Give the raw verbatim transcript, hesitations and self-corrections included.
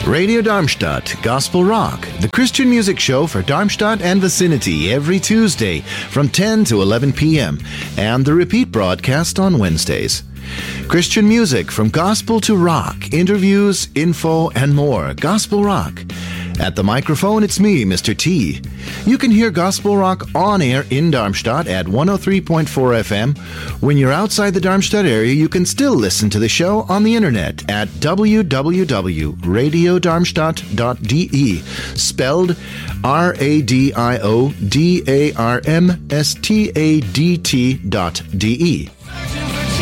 Radio Darmstadt, Gospel Rock, the Christian music show for Darmstadt and vicinity every Tuesday from ten to eleven p.m. and the repeat broadcast on Wednesdays. Christian music from gospel to rock, interviews, info, and more. Gospel Rock. At the microphone, it's me, Mister T. You can hear Gospel Rock on air in Darmstadt at one oh three point four F M. When you're outside the Darmstadt area, you can still listen to the show on the internet at w w w dot radio darmstadt dot d e, spelled R A D I O D A R M S T A D T dot D E.